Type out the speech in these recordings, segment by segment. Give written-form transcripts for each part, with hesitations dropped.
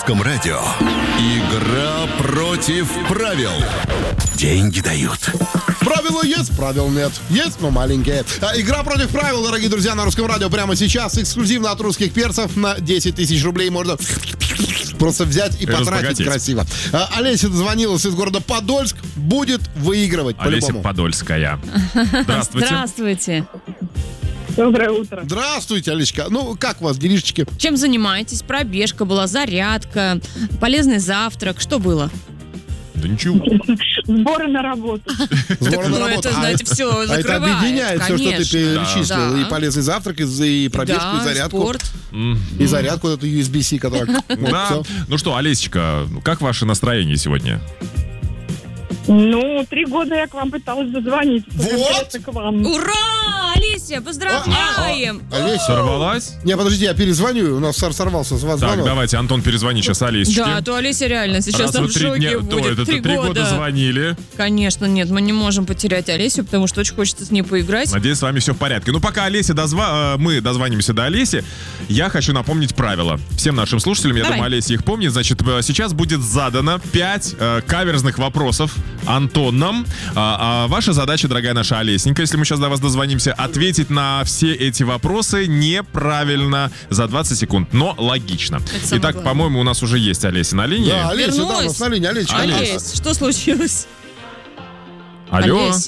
русском радио. Игра против правил. Деньги дают. Правила есть, правил нет. Есть, но маленькие. Игра против правил, дорогие друзья, на русском радио прямо сейчас. Эксклюзивно от русских перцев на 10 тысяч рублей можно просто взять и потратить красиво. Олеся дозвонилась из города Подольск. Будет выигрывать Олеся по-любому. Подольская. Здравствуйте. Здравствуйте. Доброе утро. Здравствуйте, Олечка. Ну, как у вас, делишечки? Чем занимаетесь? Пробежка была, зарядка, полезный завтрак. Что было? Да ничего. Сборы на работу. Сборы на Ну, работу. это, знаете, все А это закрывает. объединяет все, что ты Конечно. перечислил. Да. И полезный завтрак, и пробежку, Да, и зарядку. спорт. И зарядку эту USB-C, которая... Вот, Да. всё. Ну что, Олесечка, как ваше настроение сегодня? Ну, 3 года я к вам пыталась дозвониться. Вот. Конкретно к вам. Ура! Олеся, поздравляем! Олеся. Сорвалась? Не, подожди, я перезвоню. У нас сорвался с вас Так, звонок. давайте, Антон, перезвони сейчас Олесечке. Да, то Олеся реально сейчас Раз там вы в шоке будет. это 3 года звонили. Конечно, нет, мы не можем потерять Олесю, потому что очень хочется с ней поиграть. Надеюсь, с вами все в порядке. Ну, пока мы дозвонимся до Олеси, я хочу напомнить правила. Всем нашим слушателям, я Давай. думаю, Олеся их помнит. Значит, сейчас будет задано 5 каверзных вопросов Антоном. Ваша задача, дорогая наша Олесенька, если мы сейчас до вас дозвонимся, ответить на все эти вопросы неправильно за 20 секунд, но логично. Это самое Итак, главное. по-моему, у нас уже есть Олеся на линии. Да, Олеся, да, у Вернулась. нас на линии. Олесечка, Олесь, что случилось? Алло. Олесь.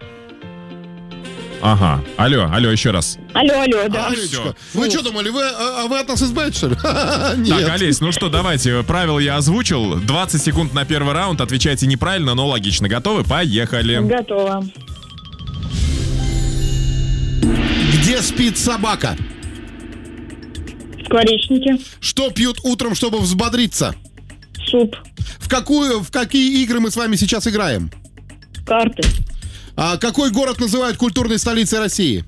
Ага. Алло, еще раз. Алло, да. Олесечка, Всё. вы что думали, вы от нас избавитесь, что ли? Нет. Так, Олесь, ну что, давайте, правила я озвучил. 20 секунд на первый раунд, отвечайте неправильно, но логично. Готовы? Поехали. Готово. Где спит собака? Скворечники. Что пьют утром, чтобы взбодриться? Суп. В какие игры мы с вами сейчас играем? Карты. Какой город называют культурной столицей России?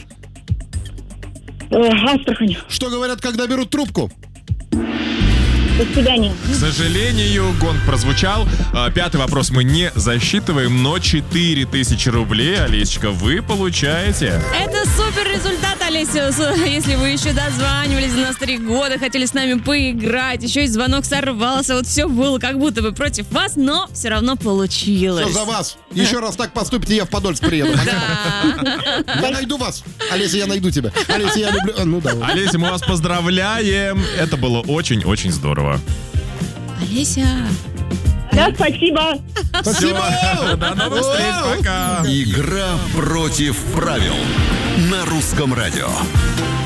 Астрахань. Что говорят, когда берут трубку? До свидания. К сожалению, гонг прозвучал. 5-й вопрос мы не засчитываем, но 4000 рублей, Олесечка, вы получаете. Это супер результат, Олеся. Если вы еще дозванивались, у нас 3 года, хотели с нами поиграть, еще и звонок сорвался, вот все было как будто бы против вас, но все равно получилось. Все за вас. Еще раз так поступите, я в Подольск приеду. Да. Я найду вас. Олеся, я найду тебя. Олеся, я люблю... Ну, давай. Олеся, мы вас поздравляем. Это было очень-очень здорово. Олеся. Да, спасибо. Спасибо. Всё, до новых встреч, пока. Игра против правил на русском радио.